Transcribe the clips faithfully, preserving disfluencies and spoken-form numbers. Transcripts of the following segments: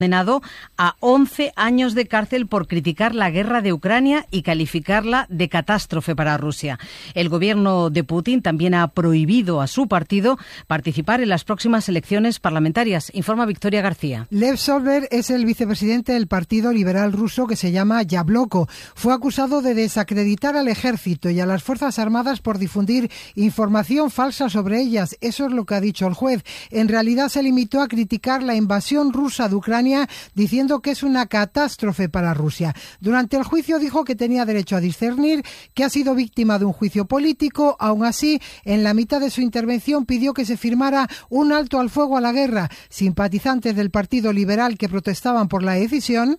condenado a once años de cárcel por criticar la guerra de Ucrania y calificarla de catástrofe para Rusia. El gobierno de Putin también ha prohibido a su partido participar en las próximas elecciones parlamentarias, informa Victoria García. Lev Solberg es el vicepresidente del Partido Liberal Ruso, que se llama Yabloko. Fue acusado de desacreditar al ejército y a las Fuerzas Armadas por difundir información falsa sobre ellas. Eso es lo que ha dicho el juez. En realidad se limitó a criticar la invasión rusa de Ucrania, diciendo que es una catástrofe para Rusia. Durante el juicio dijo que tenía derecho a discernir, que ha sido víctima de un juicio político. Aún así, en la mitad de su intervención pidió que se firmara un alto al fuego a la guerra. Simpatizantes del Partido Liberal que protestaban por la decisión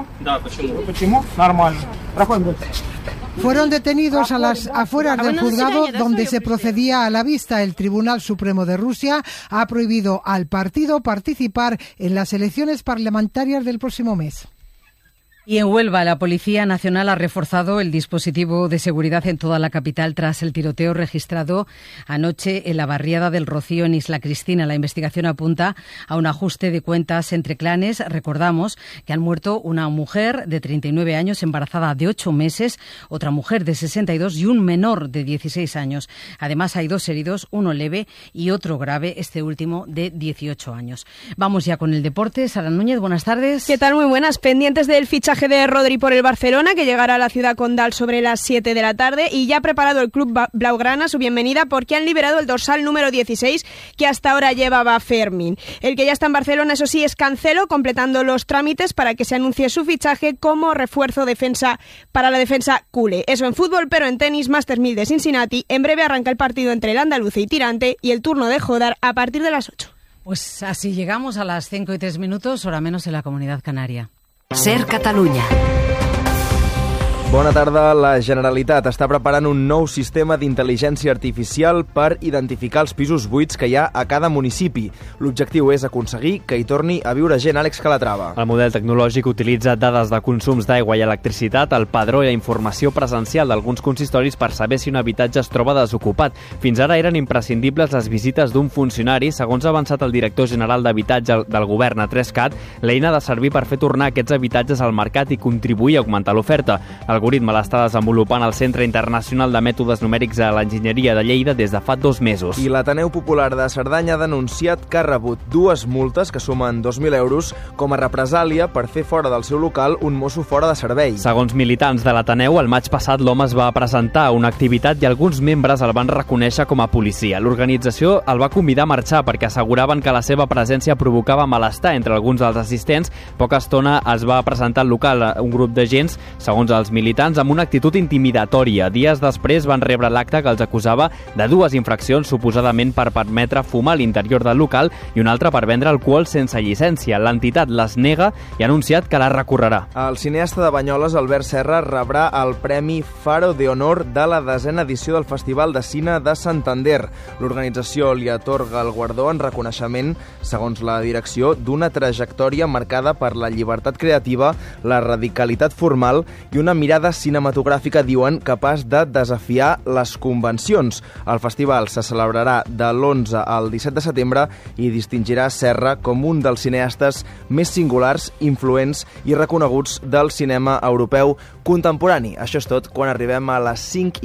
fueron detenidos a las afueras del juzgado donde se procedía a la vista. El Tribunal Supremo de Rusia ha prohibido al partido participar en las elecciones parlamentarias del próximo mes. Y en Huelva, la Policía Nacional ha reforzado el dispositivo de seguridad en toda la capital tras el tiroteo registrado anoche en la barriada del Rocío, en Isla Cristina. La investigación apunta a un ajuste de cuentas entre clanes. Recordamos que han muerto una mujer de treinta y nueve años, embarazada de ocho meses, otra mujer de sesenta y dos y un menor de dieciséis años. Además, hay dos heridos, uno leve y otro grave, este último de dieciocho años. Vamos ya con el deporte. Sara Núñez, buenas tardes. ¿Qué tal? Muy buenas. Pendientes del fichaje de Rodri por el Barcelona, que llegará a la ciudad condal sobre las siete de la tarde, y ya ha preparado el club blaugrana su bienvenida porque han liberado el dorsal número dieciséis que hasta ahora llevaba Fermín. El que ya está en Barcelona, eso sí, es Cancelo, completando los trámites para que se anuncie su fichaje como refuerzo defensa para la defensa culé. Eso en fútbol, pero en tenis, Masters mil de Cincinnati. En breve arranca el partido entre el andaluce y Tirante y el turno de Jodar a partir de las ocho. Pues así llegamos a las cinco y tres minutos, hora menos en la Comunitat Canaria. Ser Catalunya. Bona tarda. La Generalitat està preparant un nou sistema d'intel·ligència artificial per identificar els pisos buits que hi ha a cada municipi. L'objectiu és aconseguir que hi torni a viure gent. Àlex Calatrava. El model tecnològic utilitza dades de consums d'aigua i electricitat, el padró i la informació presencial d'alguns consistoris per saber si un habitatge es troba desocupat. Fins ara eren imprescindibles les visites d'un funcionari. Segons ha avançat el director general d'habitatge del govern a Trescat, l'eina ha de servir per fer tornar aquests habitatges al mercat i contribuir a augmentar l'oferta. L'algoritme l'està desenvolupant el Centre Internacional de Mètodes Numèrics a l'Enginyeria de Lleida des de fa dos mesos. I l'Ateneu Popular de Cerdanya ha denunciat que ha rebut dues multes que sumen dos mil euros com a represàlia per fer fora del seu local un mosso fora de servei. Segons militants de l'Ateneu, el maig passat l'home es va presentar a una activitat i alguns membres el van reconèixer com a policia. L'organització el va convidar a marxar perquè asseguraven que la seva presència provocava malestar entre alguns dels assistents. Poca estona es va presentar al local un grup d'agents, segons els militants, amb una actitud intimidatòria. Dies després van rebre l'acte que els acusava de dues infraccions, suposadament per permetre fumar a l'interior del local i una altra per vendre alcohol sense llicència. L'entitat les nega i ha anunciat que la recorrerà. El cineasta de Banyoles, Albert Serra, rebrà el Premi Faro de Honor de la desena edició del Festival de Cine de Santander. L'organització li atorga el guardó en reconeixement, segons la direcció, d'una trajectòria marcada per la llibertat creativa, la radicalitat formal i una mirada cinematogràfica, diuen, capaç de desafiar les convencions. El festival se celebrarà de l'onze al disset de setembre i distingirà Serra com un dels cineastes més singulars, influents i reconeguts del cinema europeu contemporani. Això és tot quan arribem a les cinc